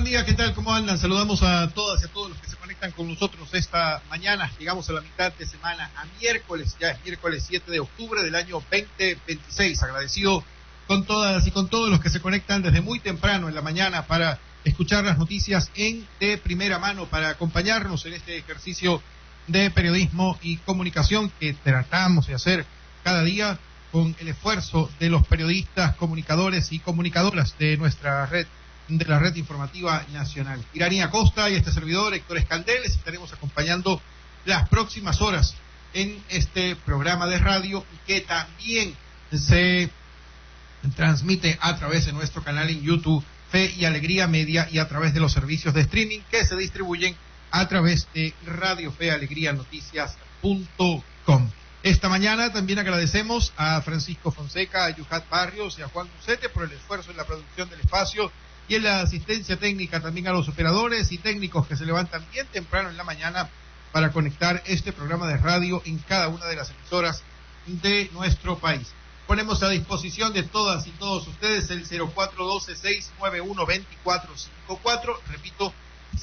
buen día, ¿qué tal? ¿Cómo andan? Saludamos a todas y a todos los que se conectan con nosotros esta mañana. Llegamos a la mitad de semana, a miércoles, ya es miércoles 7 de octubre del año 2026. Agradecido con todas y con todos los que se conectan desde muy temprano en la mañana para escuchar las noticias de primera mano, para acompañarnos en este ejercicio de periodismo y comunicación que tratamos de hacer cada día con el esfuerzo de los periodistas, comunicadores y comunicadoras de nuestra red, de la red informativa nacional. Iranía Costa y este servidor, Héctor Escandel, les estaremos acompañando las próximas horas en este programa de radio que también se transmite a través de nuestro canal en YouTube, Fe y Alegría Media, y a través de los servicios de streaming que se distribuyen a través de Radio Fe Alegría Noticias.com. Esta mañana también agradecemos a Francisco Fonseca, a Yuhat Barrios y a Juan Lucete por el esfuerzo en la producción del espacio y en la asistencia técnica, también a los operadores y técnicos que se levantan bien temprano en la mañana para conectar este programa de radio en cada una de las emisoras de nuestro país. Ponemos a disposición de todas y todos ustedes el 0412-691-2454, repito,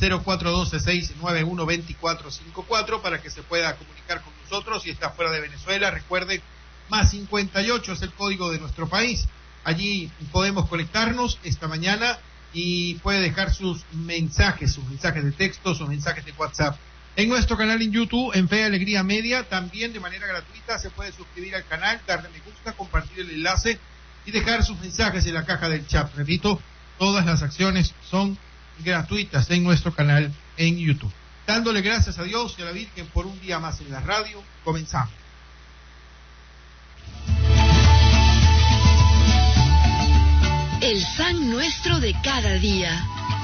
0412-691-2454 para que se pueda comunicar con nosotros. Si está fuera de Venezuela, recuerde, más 58 es el código de nuestro país. Allí podemos conectarnos esta mañana y puede dejar sus mensajes de texto, sus mensajes de WhatsApp. En nuestro canal en YouTube, en Fe Alegría Media, también de manera gratuita se puede suscribir al canal, darle me gusta, compartir el enlace y dejar sus mensajes en la caja del chat. Repito, todas las acciones son gratuitas en nuestro canal en YouTube. Dándole gracias a Dios y a la Virgen por un día más en la radio, comenzamos. El San Nuestro de cada día.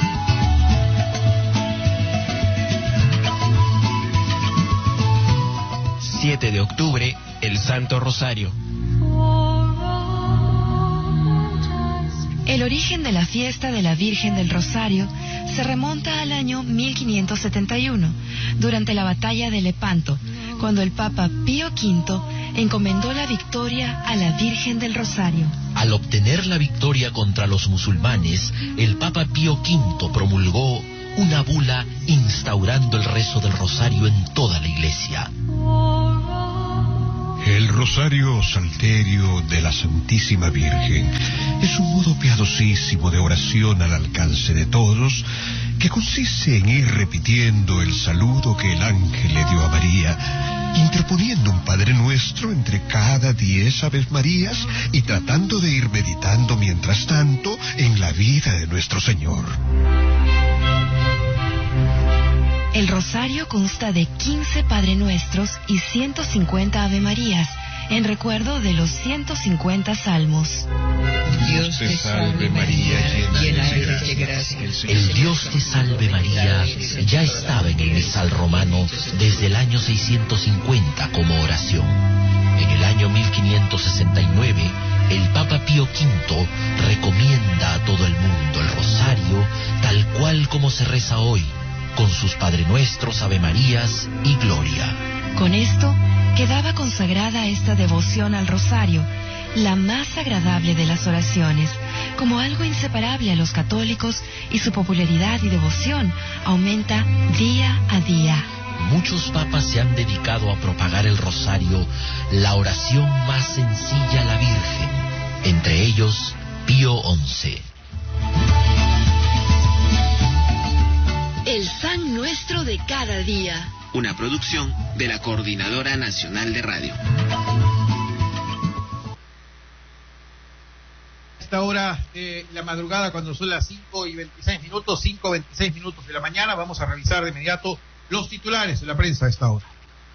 ...7 de octubre, el Santo Rosario. El origen de la fiesta de la Virgen del Rosario se remonta al año 1571, durante la batalla de Lepanto, cuando el Papa Pío V encomendó la victoria a la Virgen del Rosario. Al obtener la victoria contra los musulmanes, el Papa Pío V promulgó una bula instaurando el rezo del Rosario en toda la Iglesia. El Rosario Salterio de la Santísima Virgen es un modo piadosísimo de oración al alcance de todos, que consiste en ir repitiendo el saludo que el ángel le dio a María, interponiendo un Padre Nuestro entre cada 10 Aves Marías y tratando de ir meditando mientras tanto en la vida de nuestro Señor. El rosario consta de 15 Padre Nuestros y 150 Ave Marías, en recuerdo de los 150 salmos. Dios te salve María, llena eres de gracia. El Dios te salve María ya estaba en el misal romano desde el año 650 como oración. En el año 1569, el Papa Pío V recomienda a todo el mundo el rosario tal cual como se reza hoy, con sus Padre Nuestros, Ave Marías y Gloria. Con esto quedaba consagrada esta devoción al rosario, la más agradable de las oraciones, como algo inseparable a los católicos, y su popularidad y devoción aumenta día a día. Muchos papas se han dedicado a propagar el rosario, la oración más sencilla a la Virgen, entre ellos Pío XI. El San Nuestro de cada día. Una producción de la Coordinadora Nacional de Radio. A esta hora de la madrugada, cuando son las 5:26 minutos de la mañana, vamos a revisar de inmediato los titulares de la prensa a esta hora.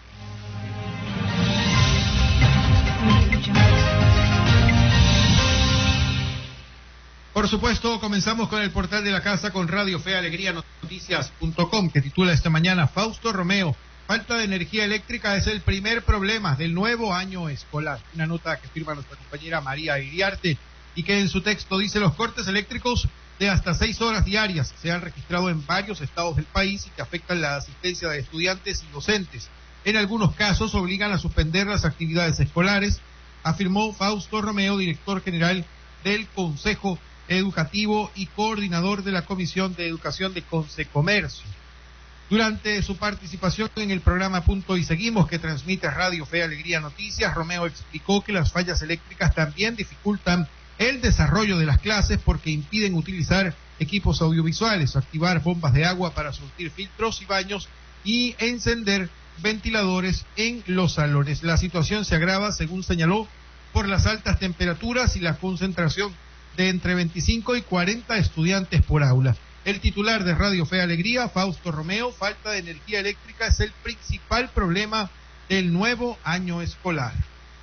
Por supuesto, comenzamos con el portal de la casa con Radio Fe Alegría Noticias.com, que titula esta mañana: Fausto Romeo, falta de energía eléctrica es el primer problema del nuevo año escolar. Una nota que firma nuestra compañera María Iriarte y que en su texto dice: los cortes eléctricos de hasta 6 horas diarias se han registrado en varios estados del país y que afectan la asistencia de estudiantes y docentes. En algunos casos obligan a suspender las actividades escolares, afirmó Fausto Romeo, director general del Consejo educativo y coordinador de la Comisión de Educación de Concecomercio. Durante su participación en el programa Punto y Seguimos, que transmite Radio Fe y Alegría Noticias, Romeo explicó que las fallas eléctricas también dificultan el desarrollo de las clases porque impiden utilizar equipos audiovisuales, activar bombas de agua para surtir filtros y baños y encender ventiladores en los salones. La situación se agrava, según señaló, por las altas temperaturas y la concentración de entre 25 y 40 estudiantes por aula. El titular de Radio Fe y Alegría, Fausto Romeo, falta de energía eléctrica es el principal problema del nuevo año escolar.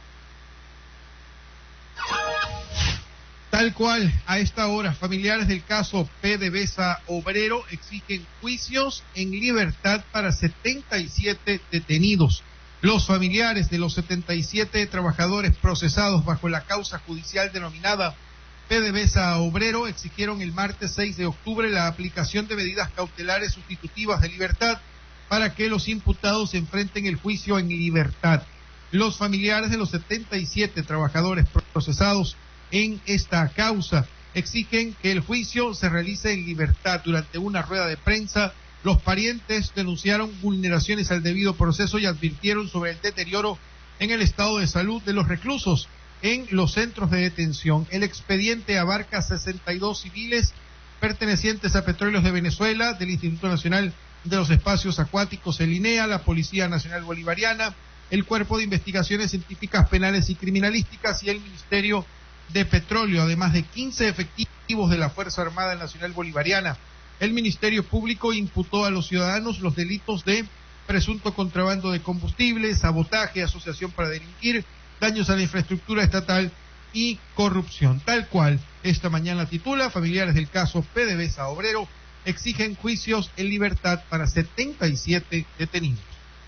Tal cual, a esta hora, familiares del caso PDVSA Obrero exigen juicios en libertad para 77 detenidos. Los familiares de los 77 trabajadores procesados bajo la causa judicial denominada PDVSA Obrero exigieron el martes 6 de octubre la aplicación de medidas cautelares sustitutivas de libertad para que los imputados enfrenten el juicio en libertad. Los familiares de los 77 trabajadores procesados en esta causa exigen que el juicio se realice en libertad. Durante una rueda de prensa, los parientes denunciaron vulneraciones al debido proceso y advirtieron sobre el deterioro en el estado de salud de los reclusos en los centros de detención. El expediente abarca 62 civiles pertenecientes a Petróleos de Venezuela, del Instituto Nacional de los Espacios Acuáticos, el INEA, la Policía Nacional Bolivariana, el Cuerpo de Investigaciones Científicas Penales y Criminalísticas y el Ministerio de Petróleo, además de 15 efectivos de la Fuerza Armada Nacional Bolivariana. El Ministerio Público imputó a los ciudadanos los delitos de presunto contrabando de combustible, sabotaje, asociación para delinquir, daños a la infraestructura estatal y corrupción. Tal cual, esta mañana titula, familiares del caso PDVSA Obrero exigen juicios en libertad para 77 detenidos.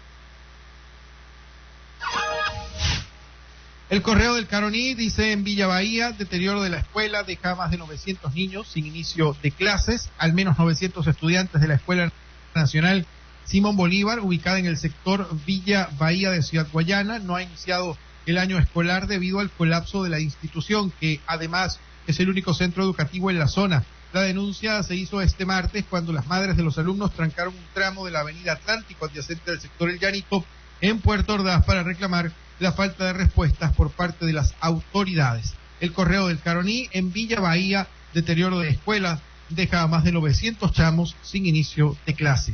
El Correo del Caroní dice en Villa Bahía, deterioro de la escuela deja más de 900 niños sin inicio de clases, al menos 900 estudiantes de la Escuela Nacional Simón Bolívar, ubicada en el sector Villa Bahía de Ciudad Guayana, no ha iniciado el año escolar debido al colapso de la institución, que además es el único centro educativo en la zona. La denuncia se hizo este martes cuando las madres de los alumnos trancaron un tramo de la avenida Atlántico adyacente al sector El Llanito en Puerto Ordaz para reclamar la falta de respuestas por parte de las autoridades. El Correo del Caroní en Villa Bahía, deterioro de escuela, deja a más de 900 chamos sin inicio de clases.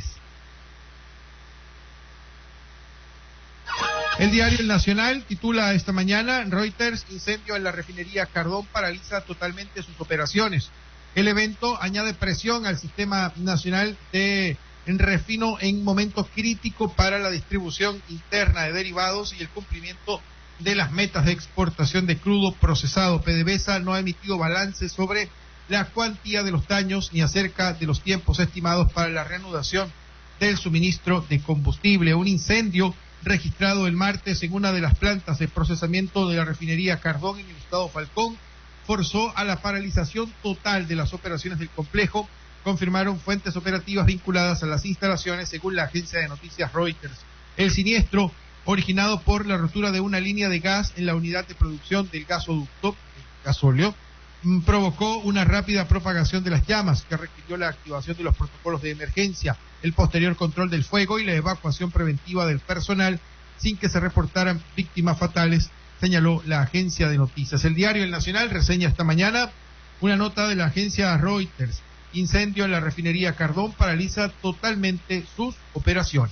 El diario El Nacional titula esta mañana, Reuters, incendio en la refinería Cardón paraliza totalmente sus operaciones. El evento añade presión al sistema nacional de refino en momento crítico para la distribución interna de derivados y el cumplimiento de las metas de exportación de crudo procesado. PDVSA no ha emitido balance sobre la cuantía de los daños ni acerca de los tiempos estimados para la reanudación del suministro de combustible. Un incendio registrado el martes en una de las plantas de procesamiento de la refinería Cardón en el estado Falcón forzó a la paralización total de las operaciones del complejo, confirmaron fuentes operativas vinculadas a las instalaciones según la agencia de noticias Reuters. El siniestro, originado por la rotura de una línea de gas en la unidad de producción del gasoducto, el gasóleo, provocó una rápida propagación de las llamas que requirió la activación de los protocolos de emergencia, el posterior control del fuego y la evacuación preventiva del personal sin que se reportaran víctimas fatales, señaló la agencia de noticias. El diario El Nacional reseña esta mañana una nota de la agencia Reuters. Incendio en la refinería Cardón paraliza totalmente sus operaciones.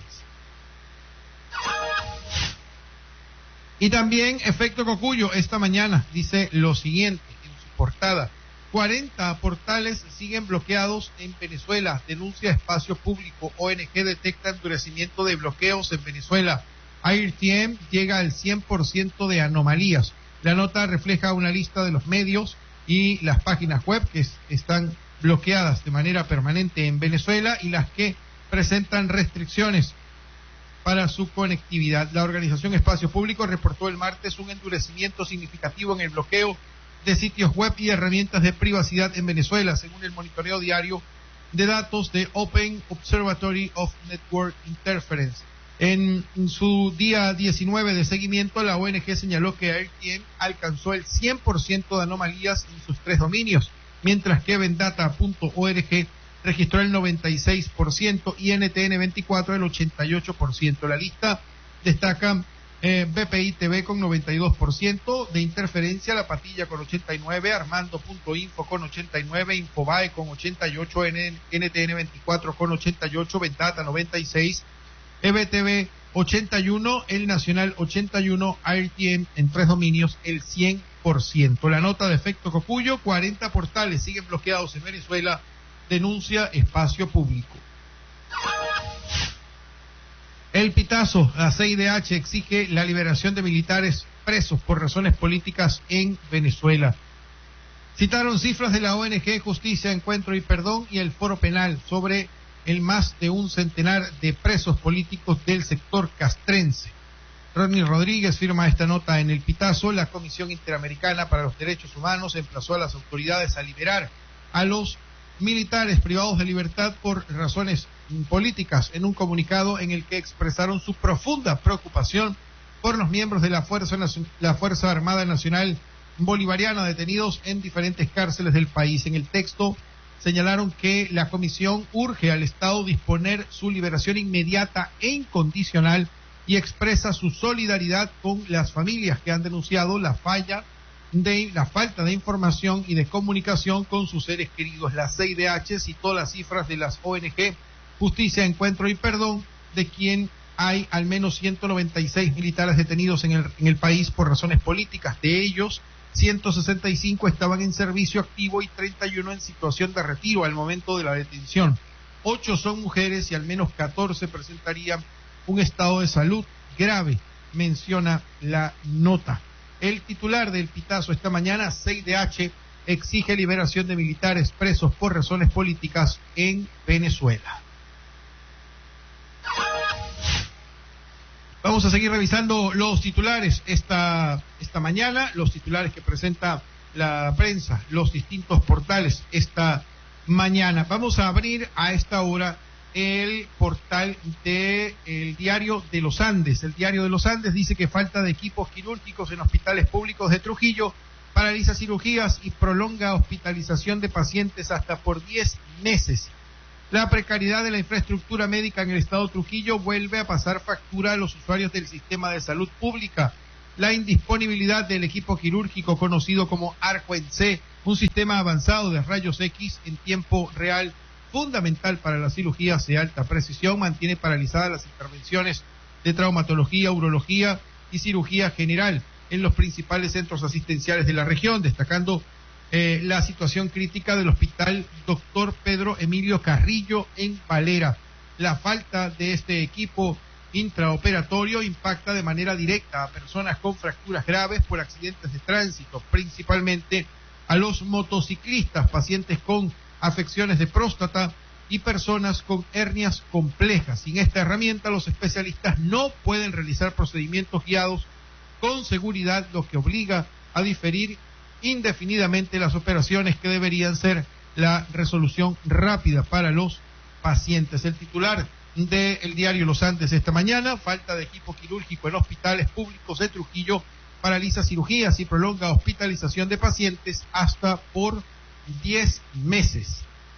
Y también Efecto Cocuyo esta mañana dice lo siguiente en su portada: 40 portales siguen bloqueados en Venezuela, denuncia Espacio Público, ONG detecta endurecimiento de bloqueos en Venezuela, AirTM llega al 100% de anomalías. La nota refleja una lista de los medios y las páginas web que están bloqueadas de manera permanente en Venezuela y las que presentan restricciones para su conectividad. La organización Espacio Público reportó el martes un endurecimiento significativo en el bloqueo de sitios web y herramientas de privacidad en Venezuela, según el monitoreo diario de datos de Open Observatory of Network Interference. En su día 19 de seguimiento, la ONG señaló que AirTM alcanzó el 100% de anomalías en sus 3 dominios. mientras que Vendata.org registró el 96% y NTN 24 el 88%. La lista destaca BPI TV con 92% de interferencia, La Patilla con 89%, Armando.info con 89%, Infobae con 88%, NTN 24 con 88%, Vendata 96%, EBTV 81%, El Nacional 81%, AirTM en 3 dominios el 100%. La nota de efecto Cocuyo, 40 portales siguen bloqueados en Venezuela, denuncia Espacio Público. El Pitazo, la CIDH exige la liberación de militares presos por razones políticas en Venezuela. Citaron cifras de la ONG Justicia, Encuentro y Perdón y el Foro Penal sobre el más de un centenar de presos políticos del sector castrense. Rodney Rodríguez firma esta nota en El Pitazo. La Comisión Interamericana para los Derechos Humanos emplazó a las autoridades a liberar a los militares privados de libertad por razones políticas en un comunicado en el que expresaron su profunda preocupación por los miembros de la Fuerza Armada Nacional Bolivariana detenidos en diferentes cárceles del país. En el texto señalaron que la comisión urge al Estado disponer su liberación inmediata e incondicional y expresa su solidaridad con las familias que han denunciado la falta de información y de comunicación con sus seres queridos. La CIDH citó las cifras de las ONG Justicia, Encuentro y Perdón, de quien hay al menos 196 militares detenidos en el país por razones políticas. De ellos, 165 estaban en servicio activo y 31 en situación de retiro al momento de la detención. 8 son mujeres y al menos 14 presentarían un estado de salud grave, menciona la nota. El titular del Pitazo esta mañana, CIDH exige liberación de militares presos por razones políticas en Venezuela. Vamos a seguir revisando los titulares esta mañana, los titulares que presenta la prensa, los distintos portales esta mañana. Vamos a abrir a esta hora el portal del Diario de los Andes. El Diario de los Andes dice que falta de equipos quirúrgicos en hospitales públicos de Trujillo paraliza cirugías y prolonga hospitalización de pacientes hasta por 10 meses. La precariedad de la infraestructura médica en el estado de Trujillo vuelve a pasar factura a los usuarios del sistema de salud pública. La indisponibilidad del equipo quirúrgico conocido como ARCO-ENC, un sistema avanzado de rayos X en tiempo real, fundamental para las cirugías de alta precisión, mantiene paralizadas las intervenciones de traumatología, urología y cirugía general en los principales centros asistenciales de la región, destacando la situación crítica del hospital Dr. Pedro Emilio Carrillo en Valera. La falta de este equipo intraoperatorio impacta de manera directa a personas con fracturas graves por accidentes de tránsito, principalmente a los motociclistas, pacientes con afecciones de próstata y personas con hernias complejas. Sin esta herramienta, los especialistas no pueden realizar procedimientos guiados con seguridad, lo que obliga a diferir indefinidamente las operaciones que deberían ser la resolución rápida para los pacientes. El titular del Diario Los Andes esta mañana: falta de equipo quirúrgico en hospitales públicos de Trujillo paraliza cirugías y prolonga hospitalización de pacientes hasta por 10 meses.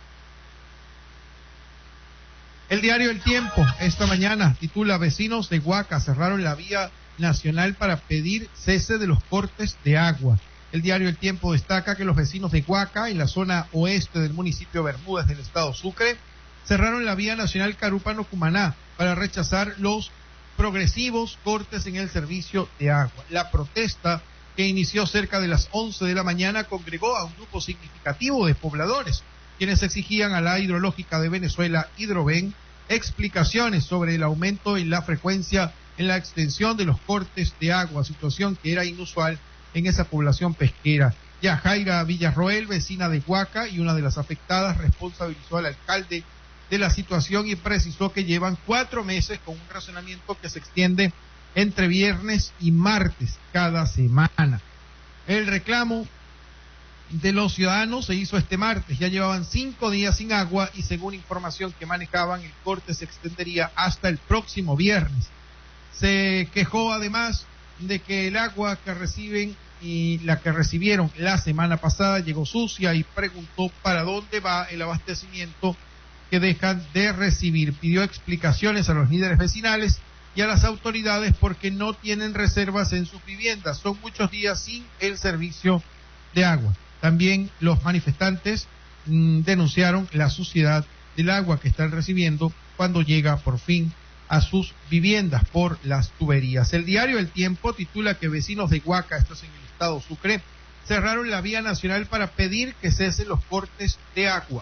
El diario El Tiempo esta mañana titula: vecinos de Huaca cerraron la vía nacional para pedir cese de los cortes de agua. El diario El Tiempo destaca que los vecinos de Huaca, en la zona oeste del municipio Bermúdez del estado Sucre, cerraron la vía nacional Carúpano-Cumaná para rechazar los progresivos cortes en el servicio de agua. La protesta, que inició cerca de las 11 de la mañana, congregó a un grupo significativo de pobladores, quienes exigían a la hidrológica de Venezuela, Hidroven, explicaciones sobre el aumento en la frecuencia en la extensión de los cortes de agua, situación que era inusual en esa población pesquera. Yajaira Villarroel, vecina de Huaca y una de las afectadas, responsabilizó al alcalde de la situación y precisó que llevan 4 meses con un racionamiento que se extiende entre viernes y martes cada semana. El reclamo de los ciudadanos se hizo este martes. Ya llevaban 5 días sin agua y, según información que manejaban, el corte se extendería hasta el próximo viernes. Se quejó además de que el agua que reciben y la que recibieron la semana pasada llegó sucia y preguntó para dónde va el abastecimiento que dejan de recibir. Pidió explicaciones a los líderes vecinales y a las autoridades porque no tienen reservas en sus viviendas. Son muchos días sin el servicio de agua. También los manifestantes denunciaron la suciedad del agua que están recibiendo cuando llega por fin a sus viviendas por las tuberías. El diario El Tiempo titula que vecinos de Huaca, esto es en el estado Sucre, cerraron la vía nacional para pedir que cesen los cortes de agua.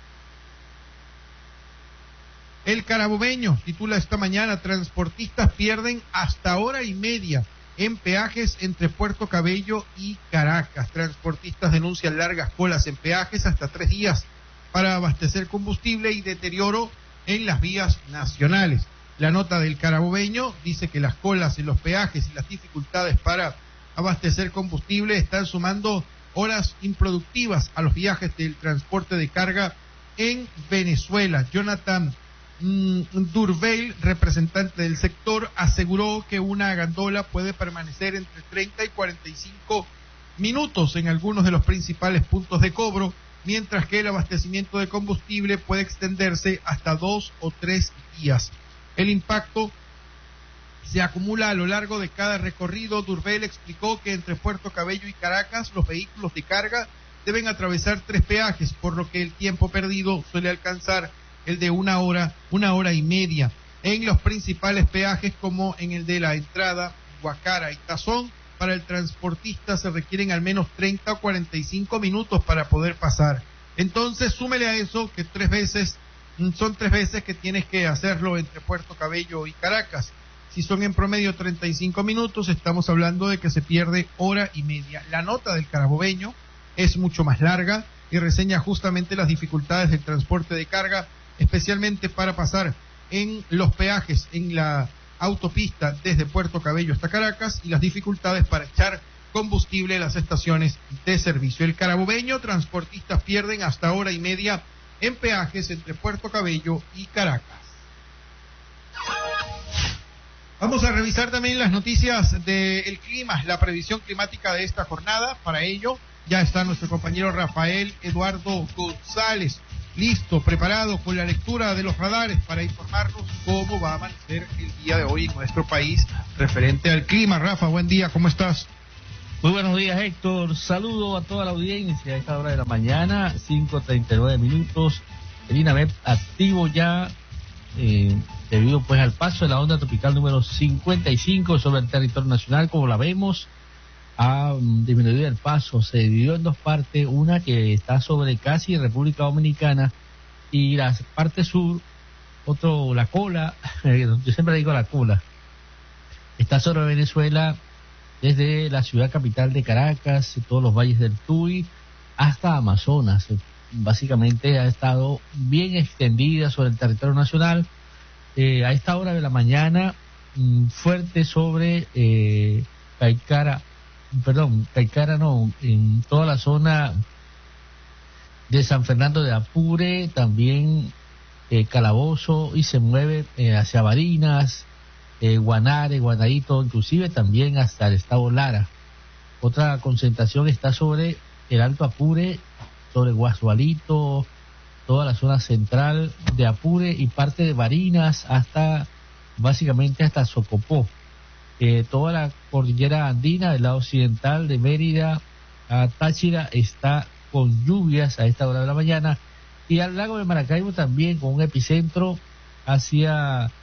El Carabobeño titula esta mañana: transportistas pierden hasta hora y media en peajes entre Puerto Cabello y Caracas. Transportistas denuncian largas colas en peajes, hasta 3 días para abastecer combustible y deterioro en las vías nacionales. La nota del Carabobeño dice que las colas en los peajes y las dificultades para abastecer combustible están sumando horas improductivas a los viajes del transporte de carga en Venezuela. Jonathan Durveil, representante del sector, aseguró que una gandola puede permanecer entre 30 y 45 minutos en algunos de los principales puntos de cobro, mientras que el abastecimiento de combustible puede extenderse hasta 2 o 3 días. El impacto se acumula a lo largo de cada recorrido. Durveil explicó que entre Puerto Cabello y Caracas los vehículos de carga deben atravesar 3 peajes, por lo que el tiempo perdido suele alcanzar el de una hora y media. En los principales peajes, como en el de la entrada, Guacara y Tazón, para el transportista se requieren al menos 30 o 45 minutos para poder pasar. Entonces, súmele a eso que son 3 veces que tienes que hacerlo entre Puerto Cabello y Caracas. Si son en promedio 35 minutos, estamos hablando de que se pierde hora y media. La nota del Carabobeño es mucho más larga y reseña justamente las dificultades del transporte de carga, especialmente para pasar en los peajes en la autopista desde Puerto Cabello hasta Caracas, y las dificultades para echar combustible en las estaciones de servicio. El Carabobeño: transportistas pierden hasta hora y media en peajes entre Puerto Cabello y Caracas. Vamos a revisar también las noticias del clima, la previsión climática de esta jornada. Para ello ya está nuestro compañero Rafael Eduardo González, listo, preparado con la lectura de los radares para informarnos cómo va a amanecer el día de hoy en nuestro país referente al clima. Rafa, buen día, ¿cómo estás? Muy buenos días, Héctor. Saludo a toda la audiencia a esta hora de la mañana, 5:39 minutos. El INAMEP activo ya, debido pues al paso de la onda tropical número 55 sobre el territorio nacional. Como la vemos, ha disminuido el paso, se dividió en 2 partes, una que está sobre casi República Dominicana y la parte sur, la cola, yo siempre digo la cola, está sobre Venezuela, desde la ciudad capital de Caracas, todos los valles del Tuy, hasta Amazonas. Básicamente ha estado bien extendida sobre el territorio nacional. A esta hora de la mañana, fuerte sobre Caicara no, en toda la zona de San Fernando de Apure, también Calabozo, y se mueve hacia Barinas, Guanare, Guanarito, inclusive también hasta el estado Lara. Otra concentración está sobre el Alto Apure, sobre Guasualito, toda la zona central de Apure y parte de Barinas básicamente hasta Socopó. Toda la cordillera andina del lado occidental de Mérida a Táchira está con lluvias a esta hora de la mañana, y al lago de Maracaibo también con un epicentro hacia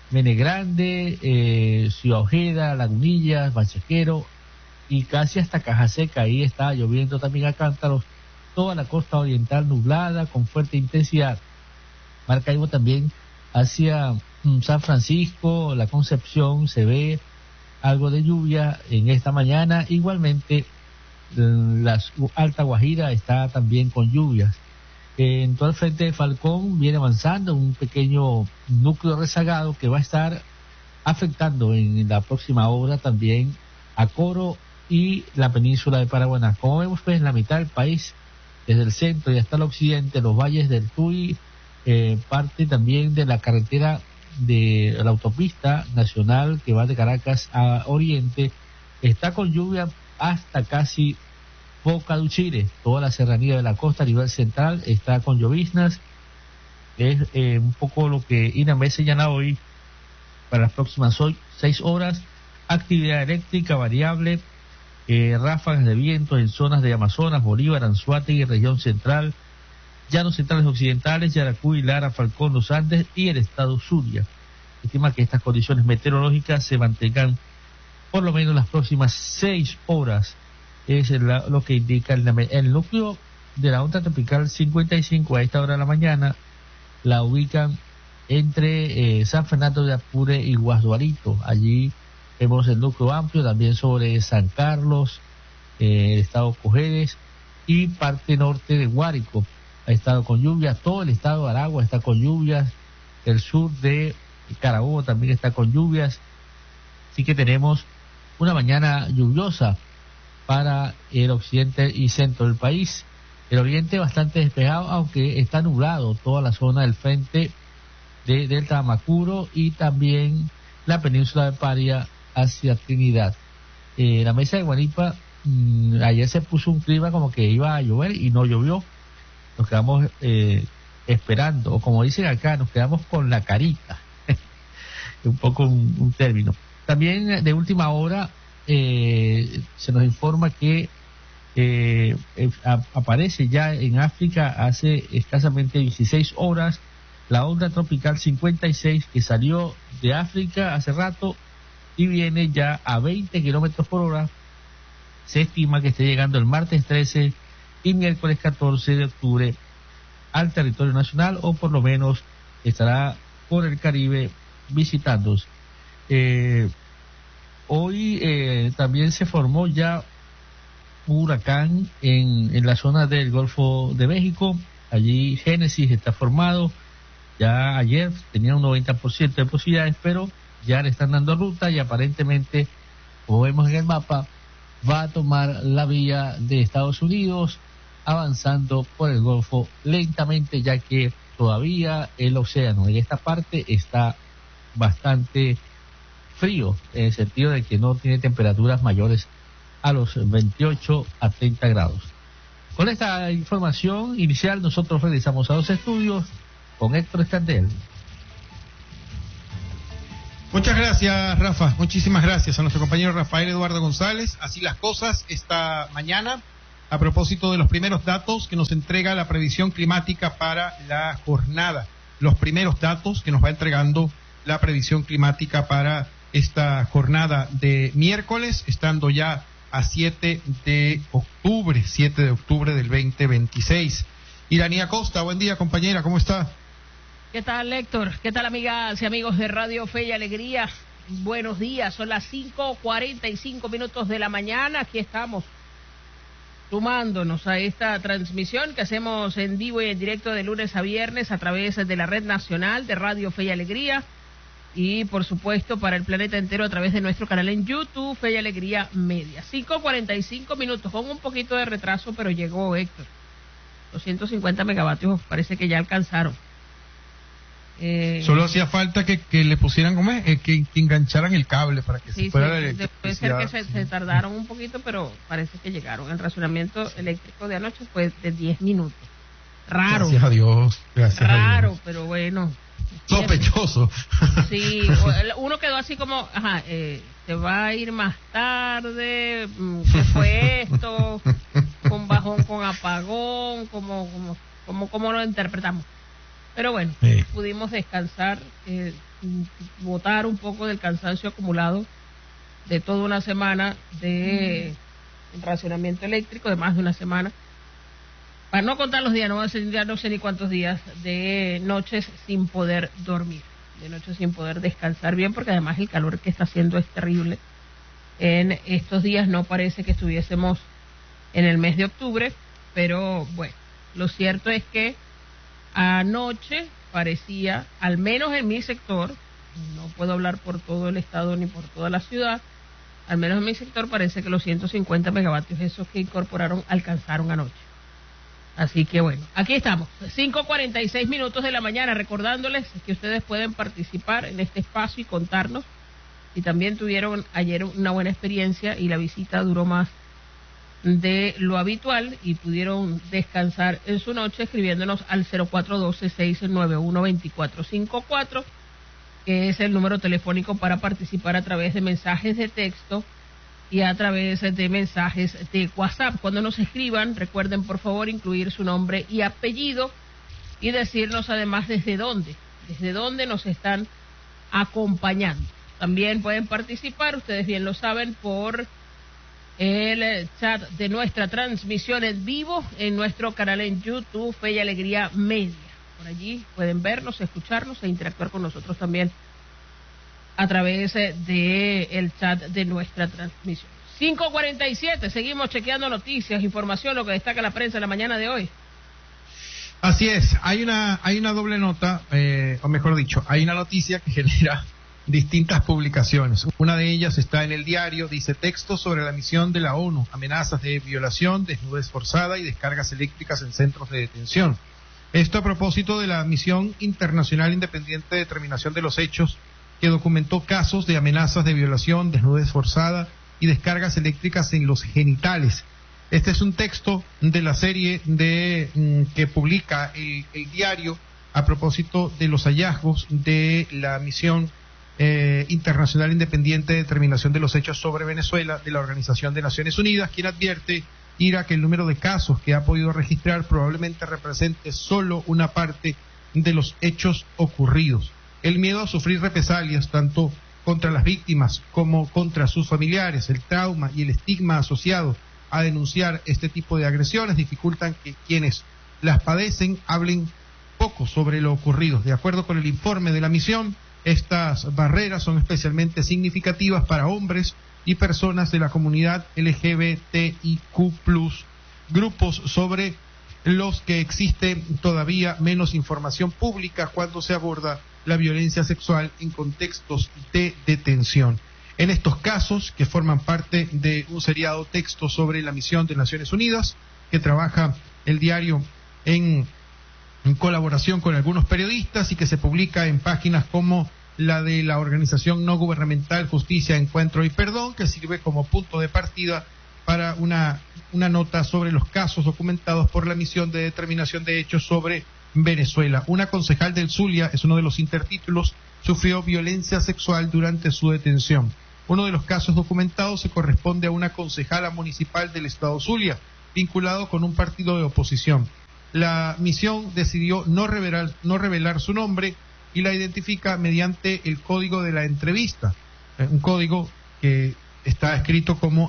Menegrande, Ciudad Ojeda, Lagunillas, Banchequero y casi hasta Caja Seca. Ahí está lloviendo también a cántaros. Toda la costa oriental nublada con fuerte intensidad. Maracaibo también hacia San Francisco, La Concepción, se ve algo de lluvia en esta mañana. Igualmente la Alta Guajira está también con lluvias. En todo el frente de Falcón viene avanzando un pequeño núcleo rezagado que va a estar afectando en la próxima hora también a Coro y la península de Paraguaná. Como vemos, pues, en la mitad del país, desde el centro y hasta el occidente, los valles del Tuy, parte también de la carretera de la autopista nacional que va de Caracas a Oriente, está con lluvia hasta casi Boca del Chile. Toda la serranía de la costa a nivel central está con lloviznas. Es un poco lo que INAMED señala hoy para las próximas 6 horas. Actividad eléctrica variable, ráfagas de viento en zonas de Amazonas, Bolívar, Anzoátegui, región central, llanos centrales occidentales, Yaracuy, Lara, Falcón, Los Andes y el estado Zulia. Estima que estas condiciones meteorológicas se mantengan por lo menos las próximas 6 horas. Es lo que indica el núcleo de la onda tropical 55 a esta hora de la mañana. La ubican entre San Fernando de Apure y Guasdualito. Allí vemos el núcleo amplio, también sobre San Carlos, el estado Cojedes y parte norte de Guárico. Ha estado con lluvias, todo el estado de Aragua está con lluvias, el sur de Carabobo también está con lluvias. Así que tenemos una mañana lluviosa para el occidente y centro del país. El oriente bastante despejado, aunque está nublado toda la zona del frente de Delta Amacuro y también la península de Paria hacia Trinidad. La mesa de Guanipa, ayer se puso un clima como que iba a llover y no llovió. Nos quedamos esperando, o como dicen acá, nos quedamos con la carita. Un poco un término. También de última hora se nos informa que aparece ya en África hace escasamente 16 horas la onda tropical 56 que salió de África hace rato y viene ya a 20 kilómetros por hora. Se estima que esté llegando el martes 13 y miércoles 14 de octubre al territorio nacional, o por lo menos estará por el Caribe visitándonos. Hoy también se formó ya un huracán en la zona del Golfo de México. Allí Génesis está formado. Ya ayer tenía un 90% de posibilidades, pero ya le están dando ruta y aparentemente, como vemos en el mapa, va a tomar la vía de Estados Unidos, avanzando por el Golfo lentamente, ya que todavía el océano en esta parte está bastante frío, en el sentido de que no tiene temperaturas mayores a los 28 a 30 grados. Con esta información inicial nosotros regresamos a los estudios con Héctor Escandel. Muchas gracias, Rafa. Muchísimas gracias a nuestro compañero Rafael Eduardo González. Así las cosas esta mañana, a propósito de los primeros datos que nos entrega la previsión climática para la jornada. Los primeros datos que nos va entregando la previsión climática para esta jornada de miércoles, estando ya a 7 de octubre del 2026. Iranía Costa, buen día, compañera, ¿cómo está? ¿Qué tal, Héctor? ¿Qué tal, amigas y amigos de Radio Fe y Alegría? Buenos días, son las 5:45 de la mañana. Aquí estamos sumándonos a esta transmisión que hacemos en vivo y en directo de lunes a viernes a través de la red nacional de Radio Fe y Alegría y, por supuesto, para el planeta entero a través de nuestro canal en YouTube, Fe y Alegría Media. 5:45, con un poquito de retraso, pero llegó, Héctor. 250 megavatios parece que ya alcanzaron. Solo hacía falta que le pusieran, que engancharan el cable para que se fuera la electricidad. Puede ser que se tardaron un poquito, pero parece que llegaron. El racionamiento eléctrico de anoche fue de 10 minutos. Raro. Gracias a Dios. Raro, pero bueno. Sospechoso. Sí, uno quedó así como, se va a ir más tarde, ¿qué fue esto? Con bajón, con apagón, como lo interpretamos. Pero bueno, pudimos descansar, botar un poco del cansancio acumulado de toda una semana de racionamiento eléctrico, de más de una semana. Para no contar los días, no sé ni cuántos días de noches sin poder dormir, de noches sin poder descansar bien, porque además el calor que está haciendo es terrible. En estos días no parece que estuviésemos en el mes de octubre, pero bueno, lo cierto es que anoche parecía, al menos en mi sector, no puedo hablar por todo el estado ni por toda la ciudad, al menos en mi sector parece que los 150 megavatios esos que incorporaron alcanzaron anoche. Así que bueno, aquí estamos, 5:46 de la mañana, recordándoles que ustedes pueden participar en este espacio y contarnos si también tuvieron ayer una buena experiencia y la visita duró más de lo habitual y pudieron descansar en su noche escribiéndonos al 0412-691-2454, que es el número telefónico para participar a través de mensajes de texto y a través de mensajes de WhatsApp. Cuando nos escriban, recuerden por favor incluir su nombre y apellido y decirnos además desde dónde nos están acompañando. También pueden participar, ustedes bien lo saben, por el chat de nuestra transmisión en vivo en nuestro canal en YouTube, Fe y Alegría Media. Por allí pueden vernos, escucharnos e interactuar con nosotros también a través de el chat de nuestra transmisión. 5:47, seguimos chequeando noticias, información, lo que destaca la prensa en la mañana de hoy. Así es, hay una doble nota, o mejor dicho, hay una noticia que genera distintas publicaciones. Una de ellas está en El Diario, dice: texto sobre la misión de la ONU, amenazas de violación, desnudez forzada y descargas eléctricas en centros de detención. Esto a propósito de la misión internacional independiente de determinación de los hechos, que documentó casos de amenazas de violación, desnudez forzada y descargas eléctricas en los genitales. Este es un texto de la serie que publica el Diario a propósito de los hallazgos de la misión internacional independiente de determinación de los hechos sobre Venezuela de la Organización de Naciones Unidas, quien advierte, Ira, que el número de casos que ha podido registrar probablemente represente solo una parte de los hechos ocurridos. El miedo a sufrir represalias, tanto contra las víctimas como contra sus familiares, el trauma y el estigma asociado a denunciar este tipo de agresiones dificultan que quienes las padecen hablen poco sobre lo ocurrido. De acuerdo con el informe de la misión, estas barreras son especialmente significativas para hombres y personas de la comunidad LGBTIQ+, grupos sobre los que existe todavía menos información pública cuando se aborda la violencia sexual en contextos de detención. En estos casos, que forman parte de un seriado texto sobre la misión de Naciones Unidas, que trabaja el Diario en colaboración con algunos periodistas y que se publica en páginas como la de la organización no gubernamental Justicia, Encuentro y Perdón, que sirve como punto de partida para una nota sobre los casos documentados por la misión de determinación de hechos sobre Venezuela. Una concejal del Zulia, es uno de los intertítulos, sufrió violencia sexual durante su detención. Uno de los casos documentados se corresponde a una concejala municipal del estado Zulia, vinculado con un partido de oposición. La misión decidió no revelar su nombre y la identifica mediante el código de la entrevista, un código que está escrito como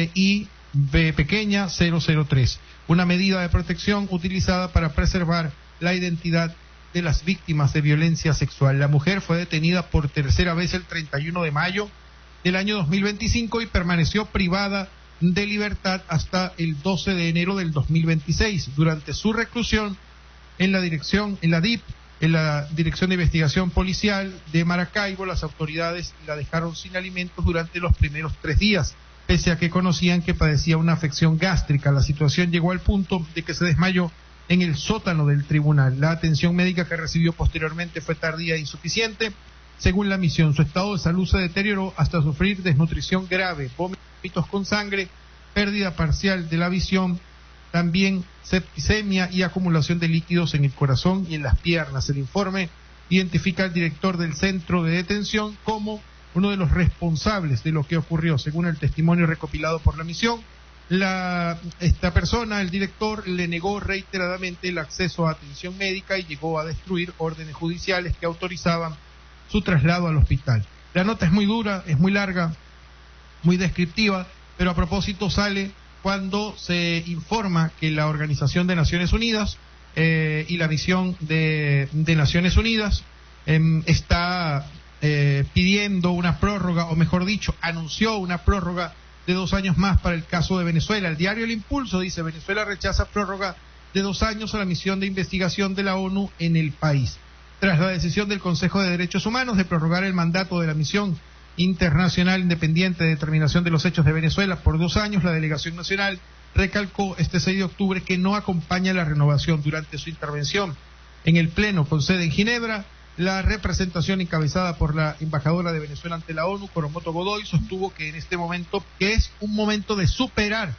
ACI-B003, una medida de protección utilizada para preservar la identidad de las víctimas de violencia sexual. La mujer fue detenida por tercera vez el 31 de mayo del año 2025 y permaneció privada de libertad hasta el 12 de enero del 2026. Durante su reclusión en la Dirección de Investigación Policial de Maracaibo, las autoridades la dejaron sin alimentos durante los primeros 3 días, pese a que conocían que padecía una afección gástrica. La situación llegó al punto de que se desmayó en el sótano del tribunal. La atención médica que recibió posteriormente fue tardía e insuficiente. Según la misión, su estado de salud se deterioró hasta sufrir desnutrición grave, vómitos con sangre, pérdida parcial de la visión, también septicemia y acumulación de líquidos en el corazón y en las piernas. El informe identifica al director del centro de detención como uno de los responsables de lo que ocurrió. Según el testimonio recopilado por la misión, esta persona, el director, le negó reiteradamente el acceso a atención médica y llegó a destruir órdenes judiciales que autorizaban su traslado al hospital. La nota es muy dura, es muy larga, muy descriptiva, pero a propósito sale cuando se informa que la Organización de Naciones Unidas y la misión de Naciones Unidas está pidiendo una prórroga, o mejor dicho, anunció una prórroga de 2 años más para el caso de Venezuela. El diario El Impulso dice: Venezuela rechaza prórroga de 2 años a la misión de investigación de la ONU en el país. Tras la decisión del Consejo de Derechos Humanos de prorrogar el mandato de la misión internacional independiente de determinación de los hechos de Venezuela por 2 años, la delegación nacional recalcó este 6 de octubre que no acompaña la renovación. Durante su intervención en el Pleno con sede en Ginebra, la representación encabezada por la embajadora de Venezuela ante la ONU, Coromoto Godoy, sostuvo que en este momento, que es un momento de superar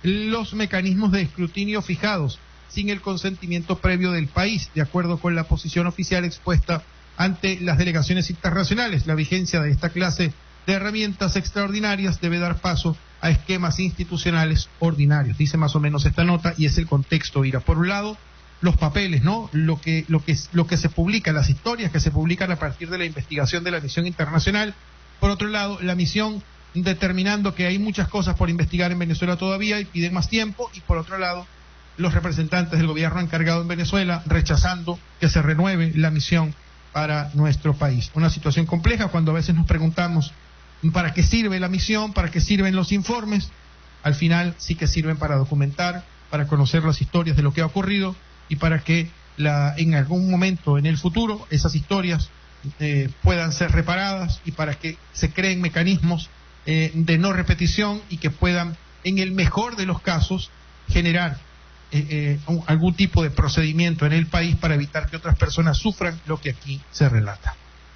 los mecanismos de escrutinio fijados sin el consentimiento previo del país, de acuerdo con la posición oficial expuesta ante las delegaciones internacionales. La vigencia de esta clase de herramientas extraordinarias debe dar paso a esquemas institucionales ordinarios. Dice más o menos esta nota y es el contexto, Ira. Por un lado, los papeles, ¿no? Lo que se publica, las historias que se publican a partir de la investigación de la misión internacional. Por otro lado, la misión determinando que hay muchas cosas por investigar en Venezuela todavía y piden más tiempo. Y por otro lado, los representantes del gobierno encargado en Venezuela rechazando que se renueve la misión para nuestro país. Una situación compleja cuando a veces nos preguntamos ¿para qué sirve la misión? ¿Para qué sirven los informes? Al final sí que sirven para documentar, para conocer las historias de lo que ha ocurrido y para que en algún momento en el futuro esas historias puedan ser reparadas y para que se creen mecanismos de no repetición y que puedan, en el mejor de los casos, generar algún tipo de procedimiento en el país para evitar que otras personas sufran lo que aquí se relata.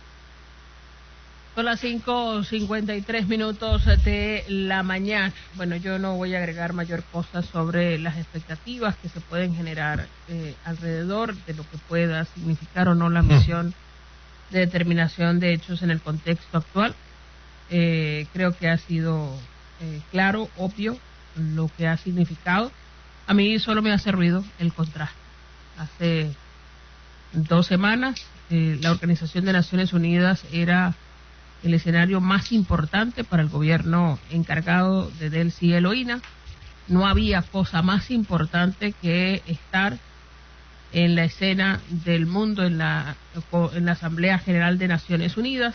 Son las 5:53 de la mañana. Bueno, yo no voy a agregar mayor cosa sobre las expectativas que se pueden generar alrededor de lo que pueda significar o no la misión de determinación de hechos en el contexto actual. Creo que ha sido claro, obvio, lo que ha significado. A mí solo me hace ruido el contraste. Hace 2 semanas la Organización de Naciones Unidas era el escenario más importante para el gobierno encargado de Delcy Eloína. No había cosa más importante que estar en la escena del mundo en la Asamblea General de Naciones Unidas.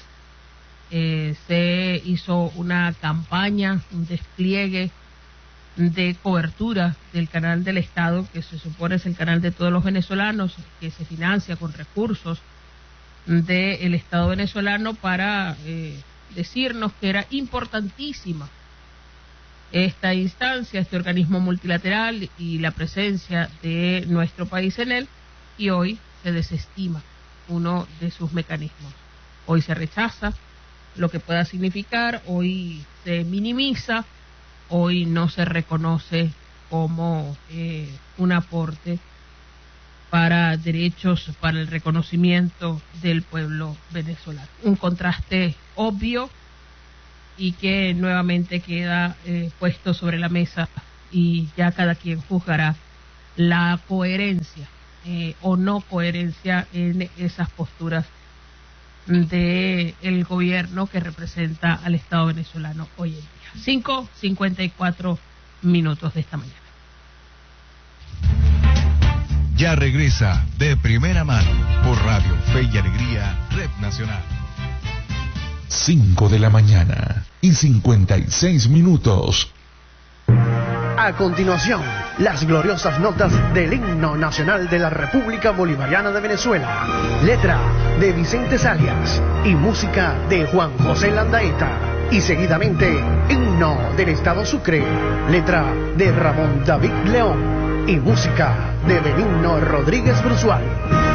Se hizo una campaña, un despliegue de cobertura del canal del Estado, que se supone es el canal de todos los venezolanos, que se financia con recursos del Estado venezolano para decirnos que era importantísima esta instancia, este organismo multilateral y la presencia de nuestro país en él, y hoy se desestima uno de sus mecanismos. Hoy se rechaza lo que pueda significar, hoy se minimiza, hoy no se reconoce como un aporte para derechos, para el reconocimiento del pueblo venezolano. Un contraste obvio y que nuevamente queda puesto sobre la mesa y ya cada quien juzgará la coherencia o no coherencia en esas posturas del gobierno que representa al Estado venezolano hoy en día. 5:54 de esta mañana. Ya regresa De Primera Mano por Radio Fe y Alegría, Red Nacional. 5 de la mañana y 56 minutos. A continuación, las gloriosas notas del himno nacional de la República Bolivariana de Venezuela. Letra de Vicente Salas y música de Juan José Landaeta. Y seguidamente, himno del Estado Sucre. Letra de Ramón David León y música de Benigno Rodríguez Brusual.